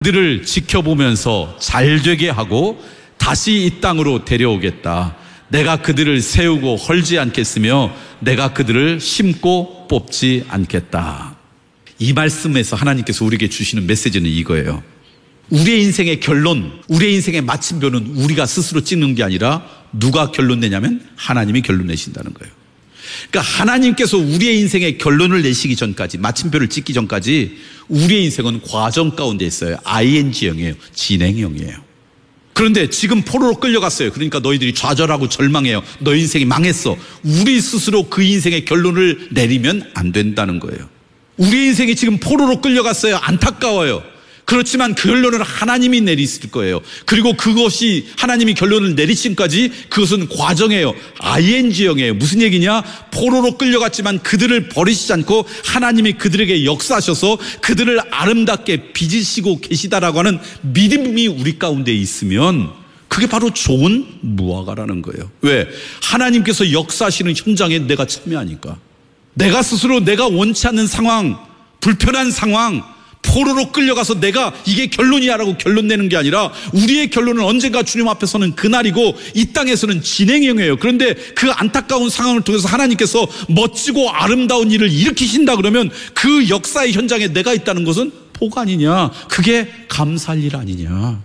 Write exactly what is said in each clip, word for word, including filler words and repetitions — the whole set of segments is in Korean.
그들을 지켜보면서 잘되게 하고 다시 이 땅으로 데려오겠다. 내가 그들을 세우고 헐지 않겠으며 내가 그들을 심고 뽑지 않겠다. 이 말씀에서 하나님께서 우리에게 주시는 메시지는 이거예요. 우리의 인생의 결론, 우리의 인생의 마침표는 우리가 스스로 찍는 게 아니라 누가 결론 내냐면 하나님이 결론 내신다는 거예요. 그러니까 하나님께서 우리의 인생의 결론을 내시기 전까지, 마침표를 찍기 전까지 우리의 인생은 과정 가운데 있어요. 아이엔지형이에요. 진행형이에요. 그런데 지금 포로로 끌려갔어요. 그러니까 너희들이 좌절하고 절망해요. 너희 인생이 망했어. 우리 스스로 그 인생의 결론을 내리면 안 된다는 거예요. 우리 인생이 지금 포로로 끌려갔어요. 안타까워요. 그렇지만 그 결론을 하나님이 내리실 거예요. 그리고 그것이 하나님이 결론을 내리심까지 그것은 과정이에요. 아이엔지형이에요. 무슨 얘기냐? 포로로 끌려갔지만 그들을 버리시지 않고 하나님이 그들에게 역사하셔서 그들을 아름답게 빚으시고 계시다라고 하는 믿음이 우리 가운데 있으면 그게 바로 좋은 무화과라는 거예요. 왜? 하나님께서 역사하시는 현장에 내가 참여하니까. 내가 스스로 내가 원치 않는 상황, 불편한 상황, 포로로 끌려가서 내가 이게 결론이야라고 결론 내는 게 아니라 우리의 결론은 언젠가 주님 앞에서는 그날이고 이 땅에서는 진행형이에요. 그런데 그 안타까운 상황을 통해서 하나님께서 멋지고 아름다운 일을 일으키신다 그러면 그 역사의 현장에 내가 있다는 것은 복 아니냐? 그게 감사할 일 아니냐?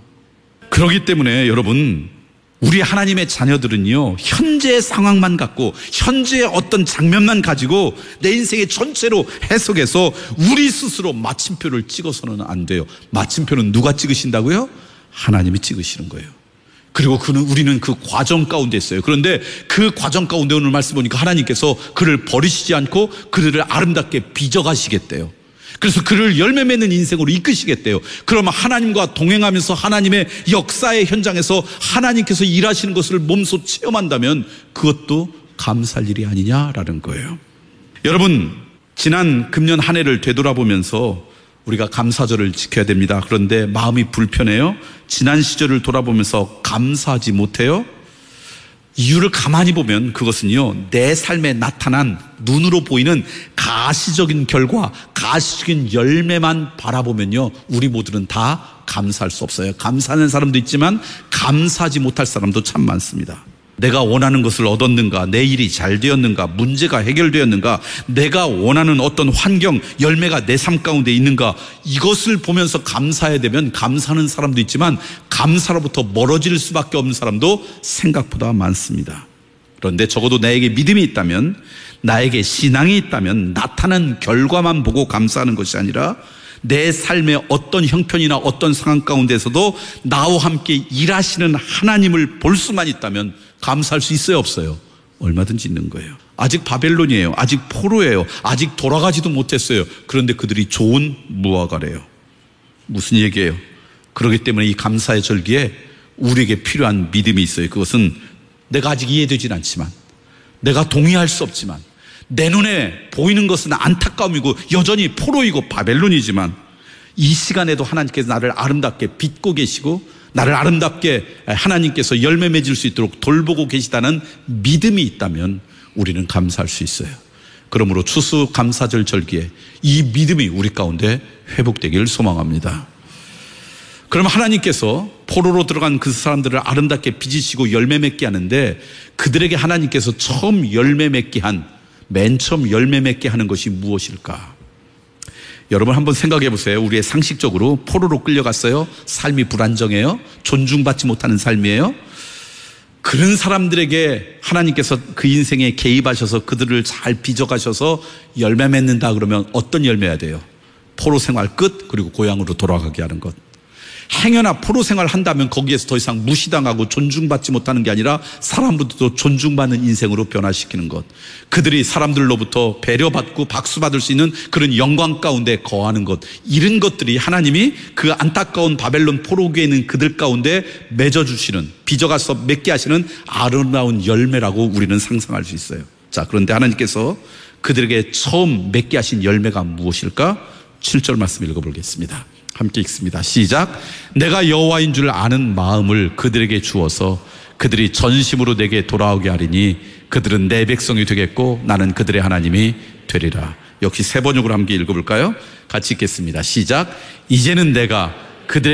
그렇기 때문에 여러분, 우리 하나님의 자녀들은요, 현재의 상황만 갖고 현재의 어떤 장면만 가지고 내 인생의 전체로 해석해서 우리 스스로 마침표를 찍어서는 안 돼요. 마침표는 누가 찍으신다고요? 하나님이 찍으시는 거예요. 그리고 그는 우리는 그 과정 가운데 있어요. 그런데 그 과정 가운데 오늘 말씀 보니까 하나님께서 그를 버리시지 않고 그들을 아름답게 빚어가시겠대요. 그래서 그를 열매 맺는 인생으로 이끄시겠대요. 그러면 하나님과 동행하면서 하나님의 역사의 현장에서 하나님께서 일하시는 것을 몸소 체험한다면 그것도 감사할 일이 아니냐라는 거예요. 여러분, 지난 금년 한 해를 되돌아보면서 우리가 감사절을 지켜야 됩니다. 그런데 마음이 불편해요. 지난 시절을 돌아보면서 감사하지 못해요. 이유를 가만히 보면 그것은요, 내 삶에 나타난 눈으로 보이는 가시적인 결과, 가시적인 열매만 바라보면요, 우리 모두는 다 감사할 수 없어요. 감사하는 사람도 있지만 감사하지 못할 사람도 참 많습니다. 내가 원하는 것을 얻었는가, 내 일이 잘 되었는가, 문제가 해결되었는가, 내가 원하는 어떤 환경, 열매가 내 삶 가운데 있는가, 이것을 보면서 감사해야 되면 감사하는 사람도 있지만 감사로부터 멀어질 수밖에 없는 사람도 생각보다 많습니다. 그런데 적어도 나에게 믿음이 있다면, 나에게 신앙이 있다면 나타난 결과만 보고 감사하는 것이 아니라 내 삶의 어떤 형편이나 어떤 상황 가운데서도 나와 함께 일하시는 하나님을 볼 수만 있다면 감사할 수 있어요, 없어요? 얼마든지 있는 거예요. 아직 바벨론이에요. 아직 포로예요. 아직 돌아가지도 못했어요. 그런데 그들이 좋은 무화과래요. 무슨 얘기예요? 그렇기 때문에 이 감사의 절기에 우리에게 필요한 믿음이 있어요. 그것은 내가 아직 이해되진 않지만, 내가 동의할 수 없지만, 내 눈에 보이는 것은 안타까움이고 여전히 포로이고 바벨론이지만 이 시간에도 하나님께서 나를 아름답게 빚고 계시고 나를 아름답게 하나님께서 열매 맺을 수 있도록 돌보고 계시다는 믿음이 있다면 우리는 감사할 수 있어요. 그러므로 추수감사절 절기에 이 믿음이 우리 가운데 회복되기를 소망합니다. 그럼 하나님께서 포로로 들어간 그 사람들을 아름답게 빚으시고 열매 맺게 하는데 그들에게 하나님께서 처음 열매 맺게 한 맨 처음 열매 맺게 하는 것이 무엇일까? 여러분 한번 생각해 보세요. 우리의 상식적으로 포로로 끌려갔어요. 삶이 불안정해요. 존중받지 못하는 삶이에요. 그런 사람들에게 하나님께서 그 인생에 개입하셔서 그들을 잘 빚어가셔서 열매 맺는다 그러면 어떤 열매야 돼요? 포로 생활 끝, 그리고 고향으로 돌아가게 하는 것. 행여나 포로 생활을 한다면 거기에서 더 이상 무시당하고 존중받지 못하는 게 아니라 사람으로부터 존중받는 인생으로 변화시키는 것. 그들이 사람들로부터 배려받고 박수받을 수 있는 그런 영광 가운데 거하는 것. 이런 것들이 하나님이 그 안타까운 바벨론 포로기에 있는 그들 가운데 맺어주시는, 빚어가서 맺게 하시는 아름다운 열매라고 우리는 상상할 수 있어요. 자, 그런데 하나님께서 그들에게 처음 맺게 하신 열매가 무엇일까? 칠 절 말씀 읽어보겠습니다. 함께 읽습니다. 시작. 내가 여호와인 줄 아는 마음을 그들에게 주어서 그들이 전심으로 내게 돌아오게 하리니 그들은 내 백성이 되겠고 나는 그들의 하나님이 되리라. 역시 세 번역으로 함께 읽어볼까요? 같이 읽겠습니다. 시작. 이제는 내가 그들의